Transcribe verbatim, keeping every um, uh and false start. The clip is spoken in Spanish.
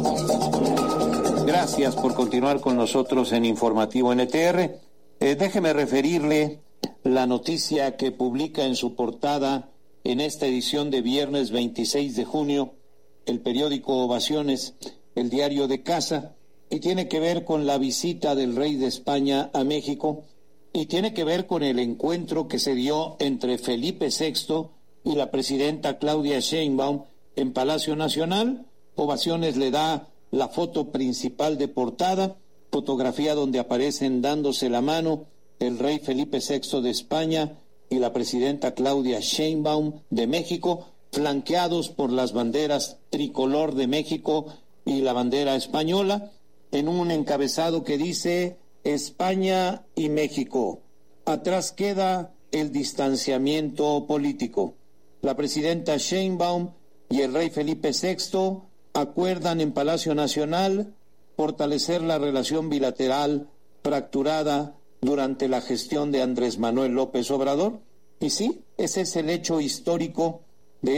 Gracias por continuar con nosotros en Informativo N T R. Eh, déjeme referirle la noticia que publica en su portada en esta edición de viernes veintiséis de junio el periódico Ovaciones, el diario de casa, y tiene que ver con la visita del rey de España a México y tiene que ver con el encuentro que se dio entre Felipe sexto y la presidenta Claudia Sheinbaum en Palacio Nacional. Ovaciones le da la foto principal de portada, fotografía donde aparecen dándose la mano el rey Felipe sexto de España y la presidenta Claudia Sheinbaum de México, flanqueados por las banderas tricolor de México y la bandera española, en un encabezado que dice España y México. Atrás queda el distanciamiento político. La presidenta Sheinbaum y el rey Felipe sexto acuerdan en Palacio Nacional fortalecer la relación bilateral fracturada durante la gestión de Andrés Manuel López Obrador. Y sí, ese es el hecho histórico